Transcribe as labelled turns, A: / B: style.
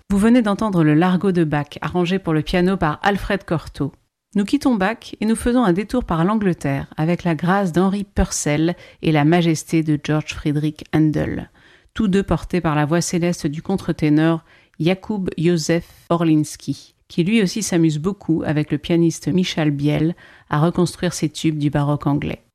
A: Vous venez d'entendre le Largo de Bach, arrangé pour le piano par Alfred Cortot. Nous quittons Bach et nous faisons un détour par l'Angleterre avec la grâce d'Henry Purcell et la majesté de George Friedrich Handel, tous deux portés par la voix céleste du contre-ténor Jakub Józef Orliński, qui lui aussi s'amuse beaucoup avec le pianiste Michal Biel à reconstruire ses tubes du baroque anglais.